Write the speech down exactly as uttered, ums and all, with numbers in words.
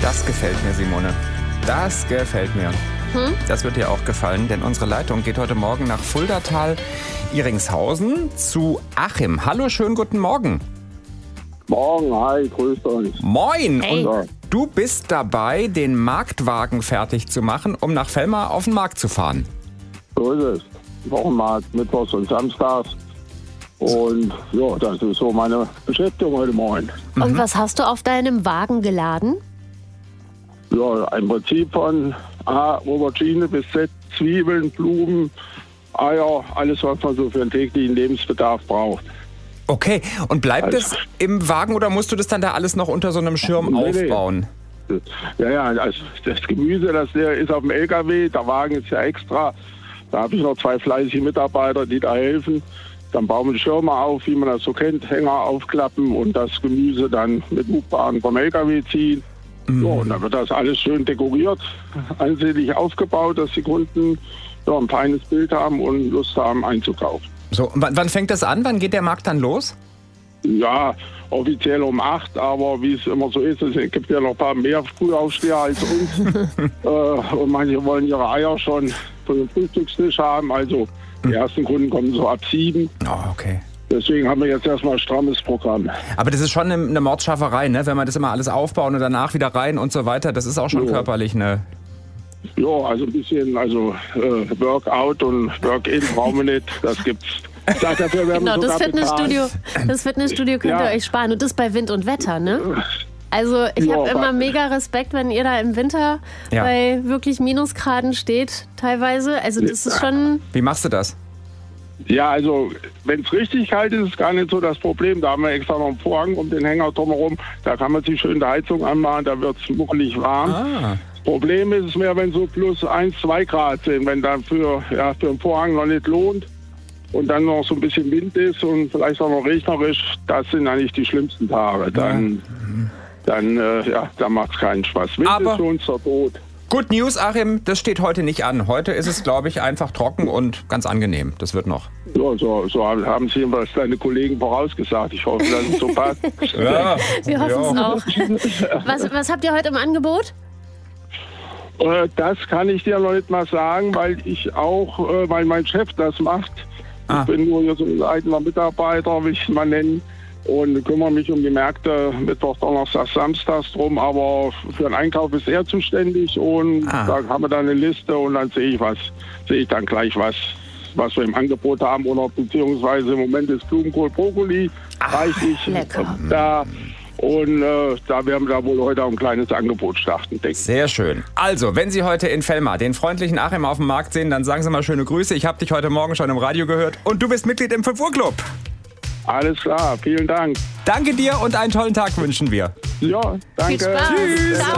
Das gefällt mir, Simone. Das gefällt mir. Hm? Das wird dir auch gefallen, denn unsere Leitung geht heute Morgen nach Fuldatal-Iringshausen zu Achim. Hallo, schönen guten Morgen. Morgen, hi, grüßt euch. Moin! Hey. Und du bist dabei, den Marktwagen fertig zu machen, um nach Fellmar auf den Markt zu fahren. So ist es. Wochenmarkt, Mittwochs und Samstags. Und ja, das ist so meine Beschäftigung heute Morgen. Und was hast du auf deinem Wagen geladen? Ja, im Prinzip von A, Aubergine bis Z, Zwiebeln, Blumen, Eier, alles, was man so für den täglichen Lebensbedarf braucht. Okay, und bleibt Also- es im Wagen oder musst du das dann da alles noch unter so einem Schirm Nee, nee. aufbauen? Ja, ja, das, das Gemüse, das der ist auf dem L K W, der Wagen ist ja extra. Da habe ich noch zwei fleißige Mitarbeiter, die da helfen. Dann bauen wir die Schirme auf, wie man das so kennt, Hänger aufklappen und das Gemüse dann mit Hubwagen vom L K W ziehen. Mhm. Ja, und dann wird das alles schön dekoriert, ansehnlich aufgebaut, dass die Kunden ja, ein feines Bild haben und Lust haben einzukaufen. So, und wann, wann fängt das an? Wann geht der Markt dann los? Ja, offiziell um acht, aber wie es immer so ist, es gibt ja noch ein paar mehr Frühaufsteher als uns. äh, und manche wollen ihre Eier schon für den Frühstückstisch haben. Also die ersten Kunden kommen so ab sieben. Oh, okay. Deswegen haben wir jetzt erstmal ein strammes Programm. Aber das ist schon eine, eine Mordschafferei, ne? Wenn man das immer alles aufbaut und danach wieder rein und so weiter. Das ist auch schon Ja. körperlich eine... Ja, also ein bisschen, also äh, Workout und Work-in brauchen wir nicht. Das gibt's. Dafür werden wir Genau, das sogar Fitnessstudio, bezahlt. das Fitnessstudio könnt Ja. ihr euch sparen. Und das bei Wind und Wetter, ne? Also ich Ja, habe immer aber- mega Respekt, wenn ihr da im Winter Ja. bei wirklich Minusgraden steht, teilweise. Also das ist schon... Wie machst du das? Ja, also wenn es richtig kalt ist, ist gar nicht so das Problem. Da haben wir extra noch einen Vorhang um den Hänger drumherum. Da kann man sich schön die Heizung anmachen, da wird es muckelig warm. Ah. Das Problem ist es mehr, wenn so plus eins, zwei Grad sind, wenn dann für, ja, für den Vorhang noch nicht lohnt und dann noch so ein bisschen Wind ist und vielleicht auch noch regnerisch, das sind eigentlich die schlimmsten Tage. Dann, dann, äh, ja, dann macht es keinen Spaß. Wind Aber- ist für uns der Tod. Good News, Achim, das steht heute nicht an. Heute ist es, glaube ich, einfach trocken und ganz angenehm. Das wird noch. Ja, so, so haben Sie was deine Kollegen vorausgesagt. Ich hoffe, dass es so passt. Ja, Wir hoffen es auch. Was, was habt ihr heute im Angebot? Äh, Das kann ich dir noch nicht mal sagen, weil ich auch, äh, weil mein Chef das macht. Ah. Ich bin nur hier so ein leitender Mitarbeiter, will ich ihn mal nennen. Und kümmere mich um die Märkte Mittwoch, Donnerstag, Samstags drum. Aber für den Einkauf ist er zuständig. Und Ah. da haben wir dann eine Liste und dann sehe ich was, sehe ich dann gleich was, was wir im Angebot haben. Oder beziehungsweise im Moment ist Blumenkohl, Brokkoli reichlich lecker. da. Und äh, da werden wir da wohl heute auch ein kleines Angebot starten, denke ich. sehr schön. Also, wenn Sie heute in Fellmar den freundlichen Achim auf dem Markt sehen, dann sagen Sie mal schöne Grüße. Ich habe dich heute Morgen schon im Radio gehört und du bist Mitglied im fünf Uhr Club. Alles klar, vielen Dank. Danke dir und einen tollen Tag wünschen wir. Ja, danke. Viel Spaß. Tschüss. Ciao.